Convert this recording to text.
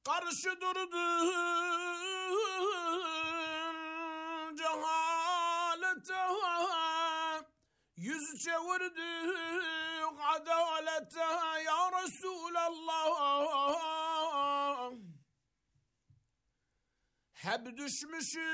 karşı durdun cehalete, yüz çevirdik adalete ya Resulallah. Hep düşmüşüz